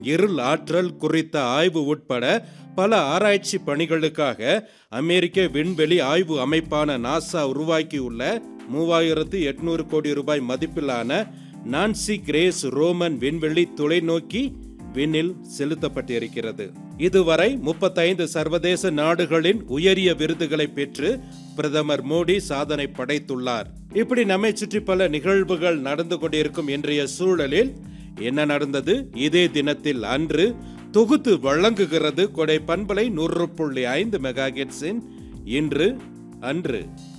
இருள் ஆற்றல் குறித்த ஆய்வு உட்பட பல ஆராய்ச்சி பணிகளுக்காக அமெரிக்க விண்வெளி ஆய்வு அமைப்பான நாசா உருவாக்கியுள்ள 3800 கோடி ரூபாய் மதிப்பிலான நான்சி கிரேஸ் ரோமன் விண்வெளி தொலைநோக்கி விண்ணில் செலுத்தப்பட்டிருக்கிறது. இதுவரை 35 சர்வதேச நாடுகளின் உயரிய விருதுகளை பெற்று பிரதமர் மோடி சாதனை படைத்துள்ளார். இப்படி நம்மை சுற்றி பல நிகழ்வுகள் நடந்து கொண்டிருக்கும் இன்றைய சூழலில் என்ன நடந்தது இதே தினத்தில் அன்று தொகுத்து வழங்குகிறது கொடை பண்பலை 100.5 மெகாஹெர்ட்ஸின் இன்று அன்று.